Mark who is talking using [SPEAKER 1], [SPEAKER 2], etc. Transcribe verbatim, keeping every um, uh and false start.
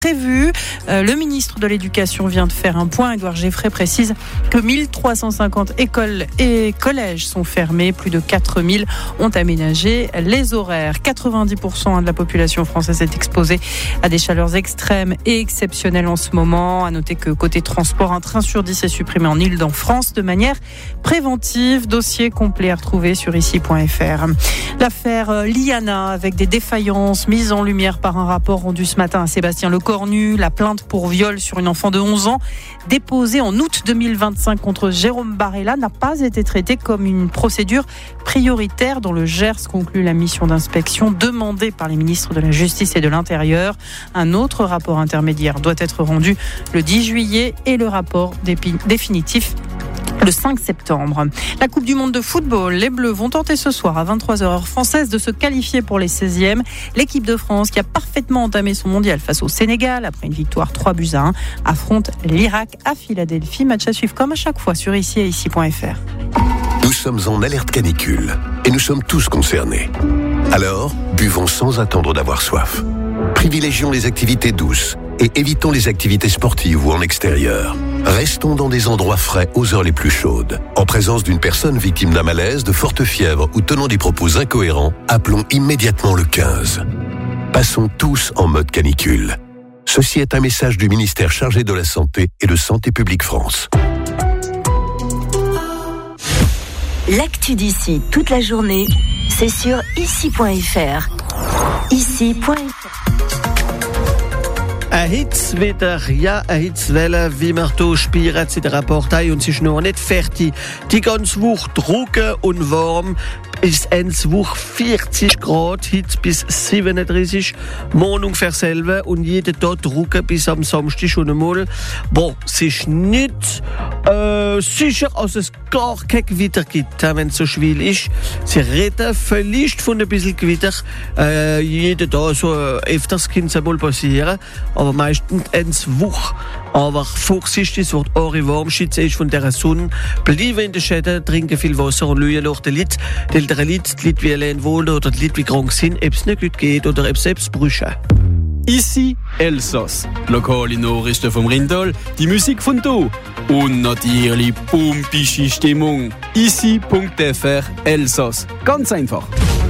[SPEAKER 1] prévu. Euh, le ministre de l'Éducation vient de faire un point. Édouard Geffray précise que mille trois cent cinquante écoles et collèges sont fermés. Plus de quatre mille ont aménagé les horaires. quatre-vingt-dix pour cent de la population française est exposée à des chaleurs extrêmes et exceptionnelles en ce moment. À noter que côté transport, un train sur dix est supprimé en Île-de-France de manière préventive. Dossier complet à retrouver sur ici point f r. L'affaire Liana avec des défaillances mises en lumière par un rapport rendu ce matin à Sébastien Lecornu. La plainte pour viol sur une enfant de onze ans déposée en août deux mille vingt-cinq contre Jérôme Barella n'a pas été traitée comme une procédure prioritaire dans le Gers, conclut la mission d'inspection demandée par les ministres de la Justice et de l'Intérieur. Un autre rapport intermédiaire doit être rendu le dix juillet et le rapport définitif le cinq septembre. La Coupe du Monde de football, les Bleus vont tenter ce soir à vingt-trois heures heure française de se qualifier pour les seizièmes. L'équipe de France, qui a parfaitement entamé son mondial face au Sénégal après une victoire trois buts à un, affronte l'Irak à Philadelphie. Match à suivre comme à chaque fois sur ici et ici point f r.
[SPEAKER 2] Nous sommes en alerte canicule et nous sommes tous concernés. Alors, buvons sans attendre d'avoir soif. Privilégions les activités douces et évitons les activités sportives ou en extérieur. Restons dans des endroits frais aux heures les plus chaudes. En présence d'une personne victime d'un malaise, de forte fièvre ou tenant des propos incohérents, appelons immédiatement le quinze. Passons tous en mode canicule. Ceci est un message du ministère chargé de la Santé et de Santé publique France.
[SPEAKER 3] L'actu d'ici toute la journée, c'est sur ici point f r. ici point f r.
[SPEAKER 4] Ein Hitzwetter, ja, eine Hitzwelle, wie wir hier spüren, in der Partei, und es ist noch nicht fertig. Die ganze Woche trocken und warm, bis Ende Woche vierzig Grad, Hitze bis siebenunddreißig, morgen ungefähr selber und jeden Tag trocken bis am Samstag schon einmal. Bon, es ist nicht äh, sicher, dass es gar kein Gewitter gibt, wenn es so schwül ist. Sie reden vielleicht von ein bisschen Gewitter, äh, jeden Tag, so äh, öfters kann es einmal passieren. Aber meistens eine Woche. Aber Vorsicht, es wird auch warm, schütze ist von der Sonne. Bleiben in der Schäden, trinken viel Wasser und schauen nach den Leuten. Die älteren Leute, die Leute wie allein wohnen oder die Leute wie krank sind, ob es nicht gut geht oder ob es selbst brüchen.
[SPEAKER 5] Ici, Elsass. Lokale Nachrichten vom Rindal, die Musik von hier. Und natürlich pumpische Stimmung. ici punkt f r, Elsass. Ganz einfach.